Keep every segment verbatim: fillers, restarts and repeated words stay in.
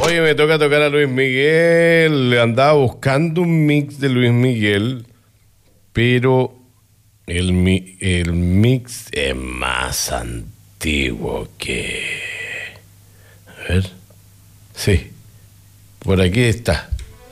Oye, me toca tocar a Luis Miguel. Andaba buscando un mix de Luis Miguel, pero el, mi- el mix es más antiguo que... A ver. Sí. Por aquí está.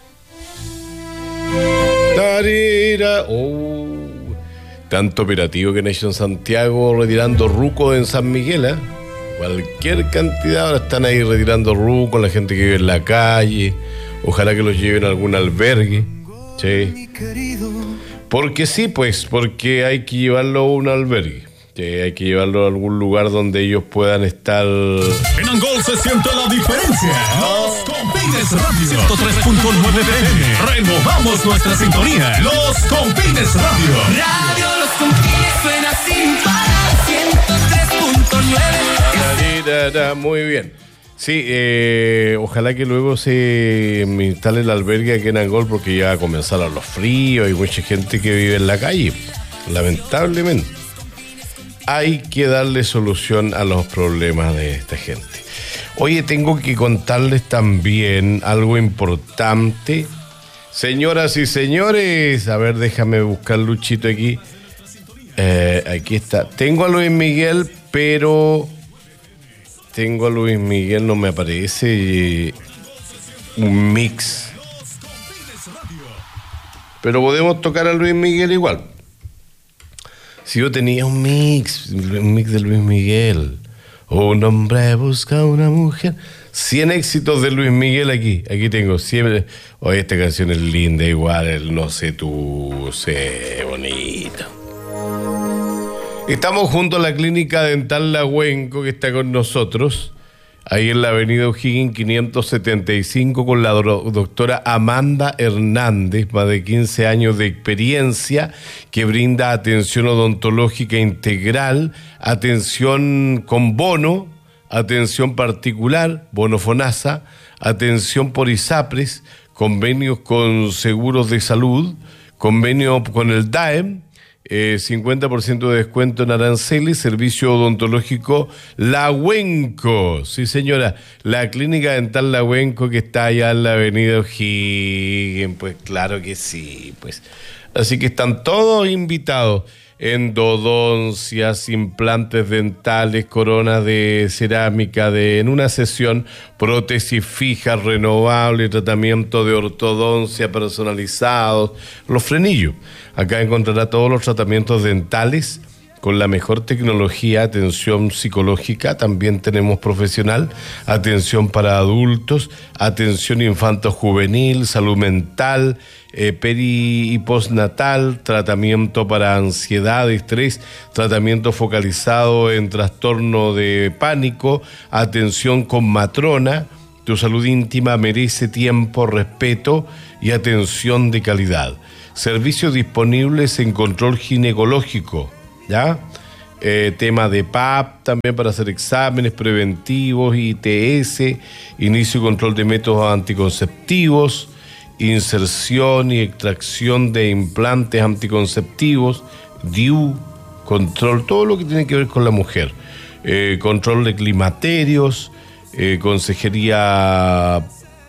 Tarira. Oh. Tanto operativo que han hecho en Santiago retirando rucos en San Miguel, ¿eh? Cualquier cantidad, ahora están ahí retirando rucos, la gente que vive en la calle. Ojalá que los lleven a algún albergue. Sí. Porque sí, pues, porque hay que llevarlo a un albergue. Sí, hay que llevarlo a algún lugar donde ellos puedan estar. En Angol se siente la diferencia. Los Compines Radio ciento tres punto nueve P M. Renovamos nuestra sintonía. Los Compines Radio. Radio Los Compines suena sin parar. ciento tres punto nueve. Muy bien. Sí, eh, ojalá que luego se instale el albergue aquí en Angol, porque ya comenzaron los fríos y mucha gente que vive en la calle. Lamentablemente. Hay que darle solución a los problemas de esta gente. Oye, tengo que contarles también algo importante. Señoras y señores, a ver, déjame buscar Luchito aquí. Eh, aquí está. Tengo a Luis Miguel, pero... Tengo a Luis Miguel, no me aparece eh, un mix. Pero podemos tocar a Luis Miguel igual. Si yo tenía un mix, un mix de Luis Miguel. Un hombre busca a una mujer. cien éxitos de Luis Miguel aquí. Aquí tengo siempre. Oye, esta canción es linda, igual, el no sé tú, sé bonito. Estamos junto a la Clínica Dental La Huenco, que está con nosotros, ahí en la avenida O'Higgins quinientos setenta y cinco, con la do- doctora Amanda Hernández, más de quince años de experiencia, que brinda atención odontológica integral, atención con bono, atención particular, bono FONASA, atención por ISAPRES, convenios con seguros de salud, convenio con el D A E M, Eh, cincuenta por ciento de descuento en aranceles, servicio odontológico La Huenco. Sí, señora, la Clínica Dental La Huenco, que está allá en la avenida O'Higgins. Pues claro que sí, pues. Así que están todos invitados. Endodoncias, implantes dentales, coronas de cerámica, de, en una sesión, prótesis fijas, renovables, tratamiento de ortodoncia personalizados, los frenillos. Acá encontrará todos los tratamientos dentales con la mejor tecnología, atención psicológica, también tenemos profesional, atención para adultos, atención infanto-juvenil, salud mental, eh, peri y postnatal, tratamiento para ansiedad, estrés, tratamiento focalizado en trastorno de pánico, atención con matrona. Tu salud íntima merece tiempo, respeto y atención de calidad. Servicios disponibles en control ginecológico, ¿ya? Eh, tema de P A P también para hacer exámenes preventivos, I T S, inicio y control de métodos anticonceptivos, inserción y extracción de implantes anticonceptivos, D I U, control, todo lo que tiene que ver con la mujer, eh, control de climaterios, eh, consejería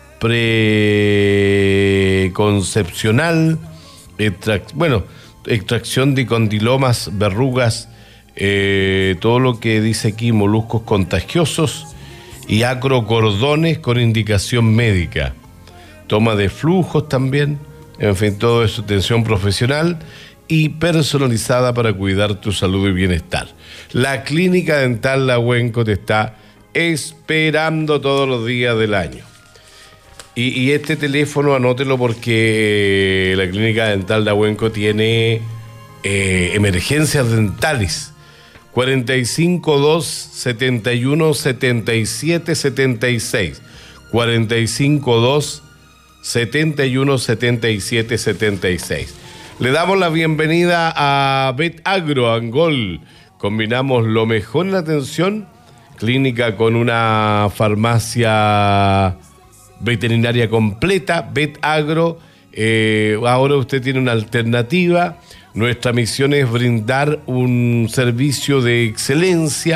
preconcepcional, extrac- bueno, extracción de condilomas, verrugas, eh, todo lo que dice aquí, moluscos contagiosos y acrocordones con indicación médica, toma de flujos también, en fin, todo eso, atención profesional y personalizada para cuidar tu salud y bienestar. La Clínica Dental La Huenco te está esperando todos los días del año. Y, y este teléfono, anótelo, porque la Clínica Dental La Huenco tiene eh, emergencias dentales. cuarenta y cinco dos, setenta y uno, setenta y siete, setenta y seis. cuarenta y cinco dos, setenta y uno, setenta y siete, setenta y seis. Le damos la bienvenida a Bet Agro Angol. Combinamos lo mejor en la atención clínica con una farmacia veterinaria completa. Bet Agro, eh, ahora usted tiene una alternativa. Nuestra misión es brindar un servicio de excelencia,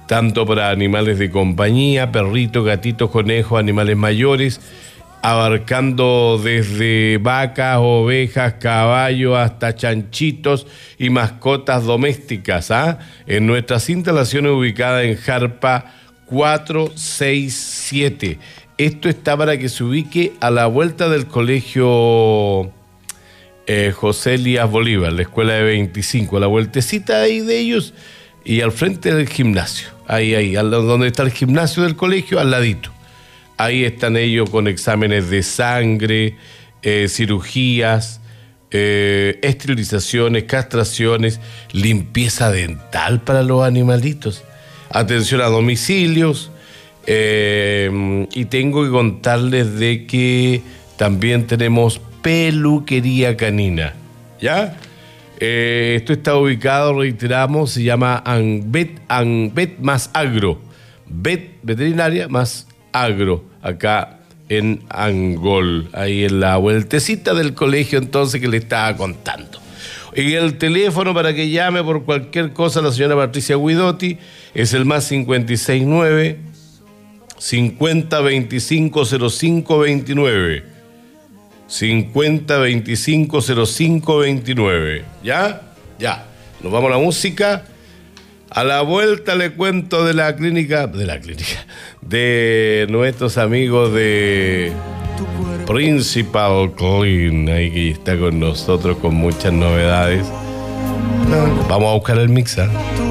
tanto para animales de compañía, perritos, gatitos, conejos, animales mayores, abarcando desde vacas, ovejas, caballos, hasta chanchitos y mascotas domésticas, ¿ah? En nuestras instalaciones ubicadas en Jarpa cuatrocientos sesenta y siete. Esto está para que se ubique a la vuelta del colegio eh, José Elías Bolívar, la escuela de veinticinco, a la vueltecita ahí de ellos y al frente del gimnasio, ahí, ahí, al, donde está el gimnasio del colegio, al ladito. Ahí están ellos con exámenes de sangre, eh, cirugías, eh, esterilizaciones, castraciones, limpieza dental para los animalitos, atención a domicilios, eh, y tengo que contarles de que también tenemos peluquería canina, ¿ya? Eh, esto está ubicado, reiteramos, se llama Anvet, Anvet más Agro, Vet veterinaria más Agro, acá en Angol, ahí en la vueltecita del colegio entonces que le estaba contando. Y el teléfono para que llame por cualquier cosa a la señora Patricia Guidotti es el más cincuenta y seis nueve, cincuenta veinticinco cero cinco veintinueve. cincuenta veinticinco cero cinco veintinueve. ¿Ya? Ya. Nos vamos a la música. A la vuelta le cuento de la clínica, de la clínica, de nuestros amigos de Principal Clean, ahí que está con nosotros con muchas novedades. Vamos a buscar el mix, ¿eh?